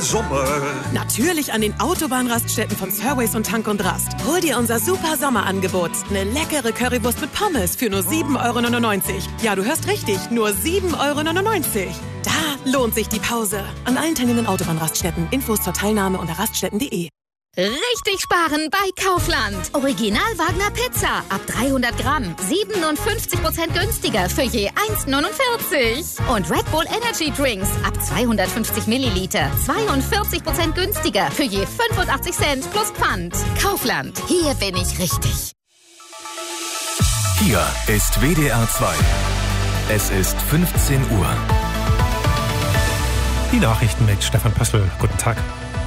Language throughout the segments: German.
Sommer? Natürlich an den Autobahnraststätten von Surways und Tank und Rast. Hol dir unser super Sommerangebot. Eine leckere Currywurst mit Pommes für nur 7,99 €. Ja, du hörst richtig, nur 7,99 €. Da lohnt sich die Pause. An allen teilnehmenden Autobahnraststätten. Infos zur Teilnahme unter raststätten.de. Richtig sparen bei Kaufland. Original Wagner Pizza ab 300 Gramm. 57% günstiger für je 1,49 €. Und Red Bull Energy Drinks ab 250 Milliliter. 42% günstiger für je 85 Cent plus Pfand. Kaufland. Hier bin ich richtig. Hier ist WDR 2. Es ist 15 Uhr. Die Nachrichten mit Stefan Pössl. Guten Tag.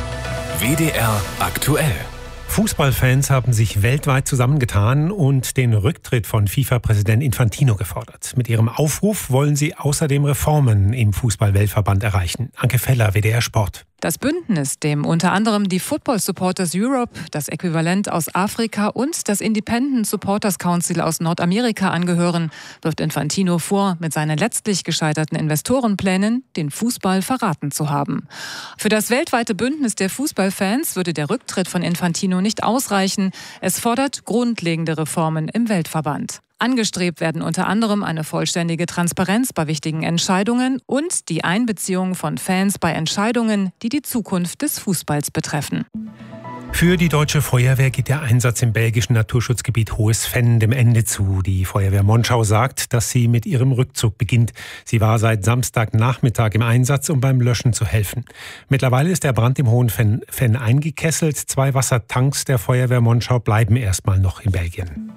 WDR aktuell. Fußballfans haben sich weltweit zusammengetan und den Rücktritt von FIFA-Präsident Infantino gefordert. Mit ihrem Aufruf wollen sie außerdem Reformen im Fußball-Weltverband erreichen. Anke Feller, WDR Sport. Das Bündnis, dem unter anderem die Football Supporters Europe, das Äquivalent aus Afrika und das Independent Supporters Council aus Nordamerika angehören, wirft Infantino vor, mit seinen letztlich gescheiterten Investorenplänen den Fußball verraten zu haben. Für das weltweite Bündnis der Fußballfans würde der Rücktritt von Infantino nicht ausreichen. Es fordert grundlegende Reformen im Weltverband. Angestrebt werden unter anderem eine vollständige Transparenz bei wichtigen Entscheidungen und die Einbeziehung von Fans bei Entscheidungen, die die Zukunft des Fußballs betreffen. Für die deutsche Feuerwehr geht der Einsatz im belgischen Naturschutzgebiet Hohes Venn dem Ende zu. Die Feuerwehr Monschau sagt, dass sie mit ihrem Rückzug beginnt. Sie war seit Samstagnachmittag im Einsatz, um beim Löschen zu helfen. Mittlerweile ist der Brand im Hohen Venn eingekesselt. 2 Wassertanks der Feuerwehr Monschau bleiben erstmal noch in Belgien.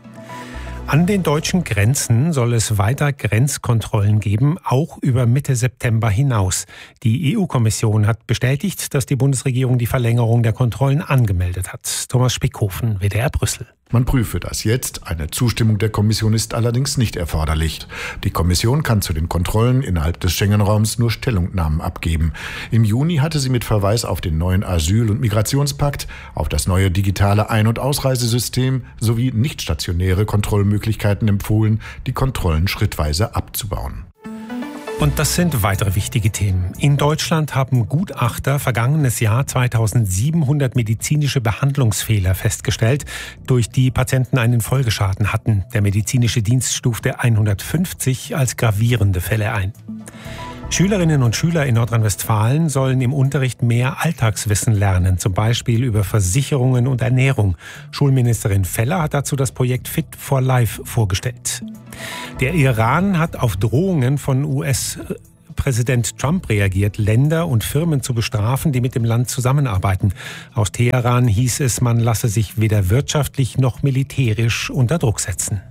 An den deutschen Grenzen soll es weiter Grenzkontrollen geben, auch über Mitte September hinaus. Die EU-Kommission hat bestätigt, dass die Bundesregierung die Verlängerung der Kontrollen angemeldet hat. Thomas Spickhofen, WDR Brüssel. Man prüfe das jetzt. Eine Zustimmung der Kommission ist allerdings nicht erforderlich. Die Kommission kann zu den Kontrollen innerhalb des Schengen-Raums nur Stellungnahmen abgeben. Im Juni hatte sie mit Verweis auf den neuen Asyl- und Migrationspakt, auf das neue digitale Ein- und Ausreisesystem sowie nicht stationäre Kontrollmöglichkeiten empfohlen, die Kontrollen schrittweise abzubauen. Und das sind weitere wichtige Themen. In Deutschland haben Gutachter vergangenes Jahr 2700 medizinische Behandlungsfehler festgestellt, durch die Patienten einen Folgeschaden hatten. Der medizinische Dienst stufte 150 als gravierende Fälle ein. Schülerinnen und Schüler in Nordrhein-Westfalen sollen im Unterricht mehr Alltagswissen lernen, zum Beispiel über Versicherungen und Ernährung. Schulministerin Feller hat dazu das Projekt Fit for Life vorgestellt. Der Iran hat auf Drohungen von US-Präsident Trump reagiert, Länder und Firmen zu bestrafen, die mit dem Land zusammenarbeiten. Aus Teheran hieß es, man lasse sich weder wirtschaftlich noch militärisch unter Druck setzen.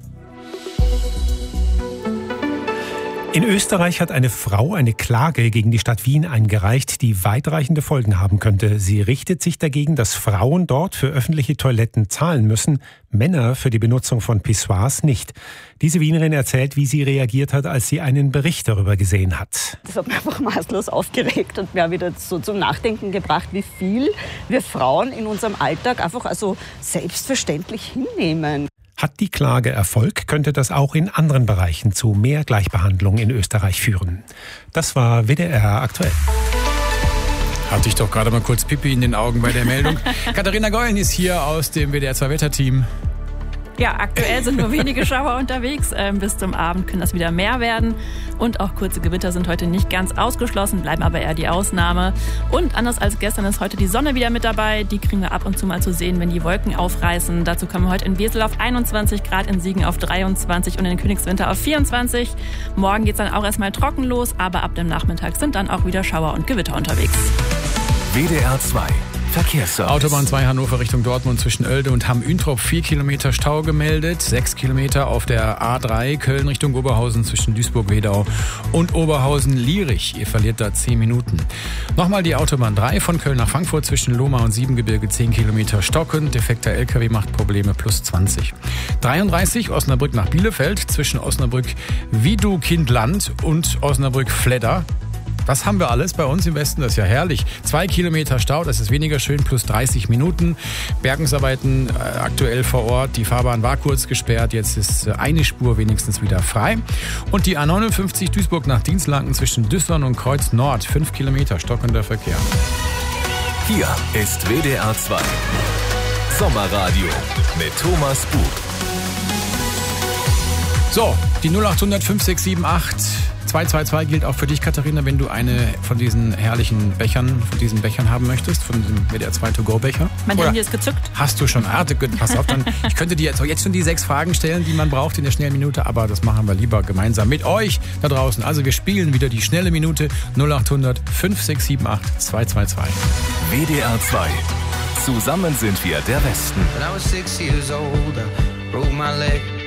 In Österreich hat eine Frau eine Klage gegen die Stadt Wien eingereicht, die weitreichende Folgen haben könnte. Sie richtet sich dagegen, dass Frauen dort für öffentliche Toiletten zahlen müssen, Männer für die Benutzung von Pissoirs nicht. Diese Wienerin erzählt, wie sie reagiert hat, als sie einen Bericht darüber gesehen hat. Das hat mich einfach maßlos aufgeregt und mir auch wieder so zum Nachdenken gebracht, wie viel wir Frauen in unserem Alltag einfach also selbstverständlich hinnehmen. Hat die Klage Erfolg, könnte das auch in anderen Bereichen zu mehr Gleichbehandlung in Österreich führen. Das war WDR aktuell. Hatte ich doch gerade mal kurz Pipi in den Augen bei der Meldung. Katharina Gollen ist hier aus dem WDR 2 Wetterteam. Ja, aktuell sind nur wenige Schauer unterwegs. Bis zum Abend können das wieder mehr werden. Und auch kurze Gewitter sind heute nicht ganz ausgeschlossen, bleiben aber eher die Ausnahme. Und anders als gestern ist heute die Sonne wieder mit dabei. Die kriegen wir ab und zu mal zu sehen, wenn die Wolken aufreißen. Dazu kommen wir heute in Wesel auf 21 Grad, in Siegen auf 23 und in Königswinter auf 24. Morgen geht es dann auch erstmal trocken los, aber ab dem Nachmittag sind dann auch wieder Schauer und Gewitter unterwegs. WDR 2 Verkehrsservice. Autobahn 2 Hannover Richtung Dortmund zwischen Oelde und Hamm-Üntrop 4 Kilometer Stau gemeldet. 6 Kilometer auf der A3 Köln Richtung Oberhausen zwischen Duisburg-Wedau und Oberhausen-Lierich. Ihr verliert da 10 Minuten. Nochmal die Autobahn 3 von Köln nach Frankfurt zwischen Lohmar und Siebengebirge 10 Kilometer stocken. Defekter LKW macht Probleme plus 20. 33 Osnabrück nach Bielefeld zwischen Osnabrück-Wiedu-Kindland und Osnabrück-Fledder. Das haben wir alles bei uns im Westen, das ist ja herrlich. 2 Kilometer Stau, das ist weniger schön, plus 30 Minuten. Bergungsarbeiten aktuell vor Ort. Die Fahrbahn war kurz gesperrt, jetzt ist eine Spur wenigstens wieder frei. Und die A59 Duisburg nach Dienstlaken zwischen Düsseldorf und Kreuz Nord, 5 Kilometer stockender Verkehr. Hier ist WDR 2 Sommerradio mit Thomas Buch. So, die 0800 5678 222 gilt auch für dich, Katharina, wenn du eine von diesen herrlichen Bechern, haben möchtest, von diesem WDR 2 To-Go-Becher. Mein Handy ist gezückt. Hast du schon? Pass auf, dann. Ich könnte dir jetzt schon die 6 Fragen stellen, die man braucht in der schnellen Minute, aber das machen wir lieber gemeinsam mit euch da draußen. Also wir spielen wieder die schnelle Minute 0800 5678 222. WDR 2. Zusammen sind wir der Westen. When I was 6 years old, I broke my leg.